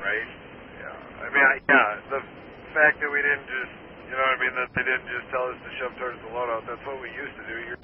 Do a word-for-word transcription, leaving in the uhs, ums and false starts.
right? Yeah. I mean, I, yeah, the fact that we didn't just, you know what I mean, that they didn't just tell us to shove towards the loadout, that's what we used to do. You're